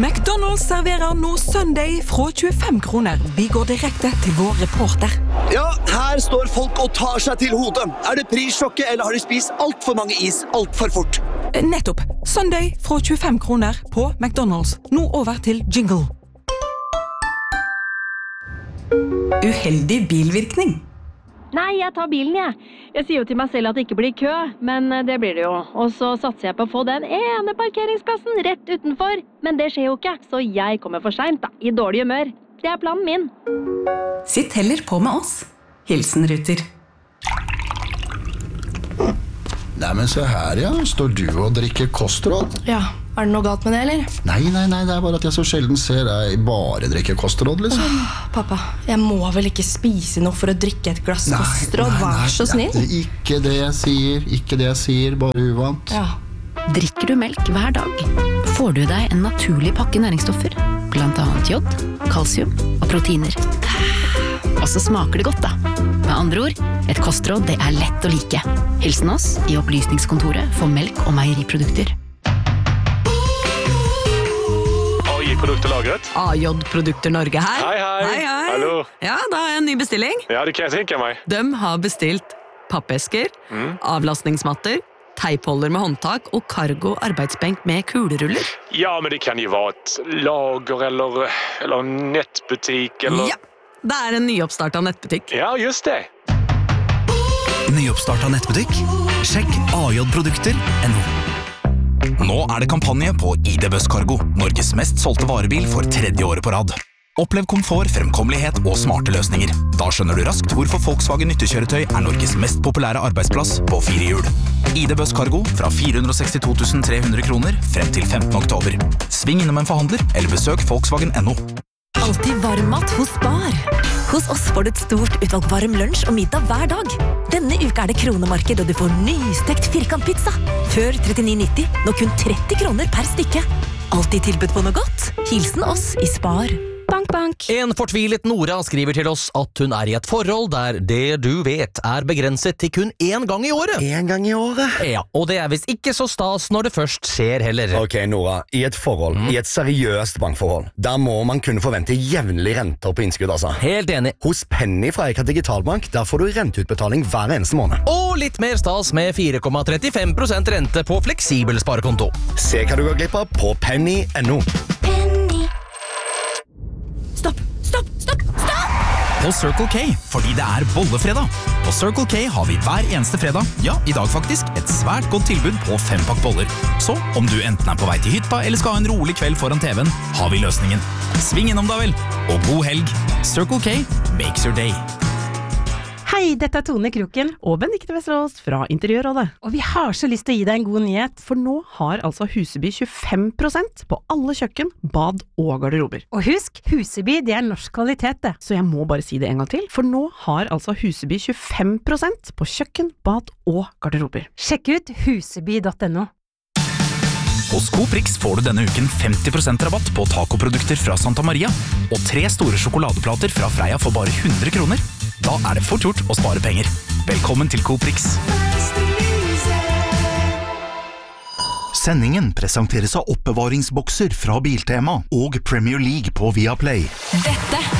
McDonald's serverer nå Sunday fra 25 kroner. Vi går direkte til vår reporter. Ja, her står folk og tar seg til hodet. Det prissjokket, eller har de spist alt for mange is alt for fort? Nettopp. Sunday fra 25 kroner på McDonald's. Nå over til jingle. Uheldig bilvirkning. Nei, jeg tar bilen, jeg. Jeg sier jo til meg selv at det ikke blir kø, men det blir det jo. Og så satser jeg på å få den ene parkeringsplassen rett utenfor. Men det skjer jo ikke, så jeg kommer for sent da, i dårlig humør. Det er planen min. Sitt heller på med oss. Hilsen Ruter. Nei, men se her, ja. Står du og drikker kostråd? Ja, det noe galt med det, eller? Nei, det bare at jeg så sjelden ser deg bare drikke kostråd, liksom. Pappa, jeg må vel ikke spise noe for å drikke et glass kostråd, vær så snill. Ikke det jeg sier, bare uvant. Ja. Drikker du melk hver dag, får du deg en naturlig pakke næringsstoffer, blant annet jod, kalsium og proteiner. Og så smaker det godt da. Med andre ord, et kostråd det er lett å like. Hilsen oss i Opplysningskontoret for melk og meieriprodukter. AI-produkter lagret. AJ-produkter Norge her. Hei. Hallo. Ja, da har jeg en ny bestilling. Ja, det kan jeg tenke meg. De har bestilt pappesker, avlastningsmatter, teipholder med håndtak og cargo arbeidsbenk med kuleruller. Ja, men det kan jo være et lager eller nettbutikk eller... Ja, det er en nyoppstartet nettbutikk. Ja, just det. Nyoppstartet nettbutikk? Sjekk ajprodukter.no. Nå det kampanje på ID Buss Cargo, Norges mest solgte varebil for 3. året på rad. Opplev komfort, fremkommelighet og smarte løsninger. Da skjønner du raskt hvorfor Volkswagen nyttekjøretøy Norges mest populære arbeidsplass på 4 hjul. ID Buss Cargo fra 462 300 kroner frem til 15. oktober. Sving innom en forhandler eller besøk Volkswagen.no. Alltid varmmat hos Spar. Hos oss får du et stort utvalg varm lunsj og middag hver dag. Denne uka det kronemarked, og du får nystekt firkantpizza. Før 39,90, nå kun 30 kroner per stykke. Alltid tilbud på noe godt. Hilsen oss i Spar. Bank, bank. En fortvilet Nora skriver til oss at hun i et forhold der det du vet begrenset til kun 1 gang i året. 1 gang i året? Ja, og det visst ikke så stas når det først skjer heller. Ok, Nora, i et forhold, i et seriøst bankforhold, der må man kunne forvente jevnlig renter på innskudd, altså. Helt enig. Hos Penny fra Eika Digitalbank, der får du renteutbetaling hver eneste måned. Og litt mer stas med 4,35% rente på fleksibel sparekonto. Se hva du går glipp av på penny.no. Stopp! På Circle K, fordi det bollefredag. På Circle K har vi hver eneste fredag, ja, i dag faktisk, et svært godt tilbud på 5-pakk boller. Så om du enten på vei til hytta eller skal ha en rolig kveld foran TV-en, har vi løsningen. Sving innom da vel, og god helg. Circle K makes your day. Hei, dette Tone Kroken og Benedikte Vesterås fra Interiørrådet. Og vi har så lyst til å gi deg en god nyhet, for nå har altså Huseby 25% på alle kjøkken, bad og garderober. Og husk, Huseby det norsk kvalitet det. Så jeg må bare si det en gang til, for nå har altså Huseby 25% på kjøkken, bad og garderober. Sjekk ut huseby.no. Hos Coprix får du denne uken 50% rabatt på tacoprodukter fra Santa Maria, og 3 store sjokoladeplater fra Freia for bare 100 kroner. Da det fort gjort å spare penger. Velkommen til Coprix. Sendingen presenteres av oppbevaringsbokser fra Biltema og Premier League på Viaplay. Dette